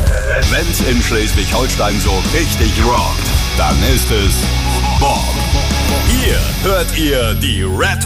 Wenn's in Schleswig-Holstein so richtig rockt, dann ist es Bob. Hier hört ihr die Red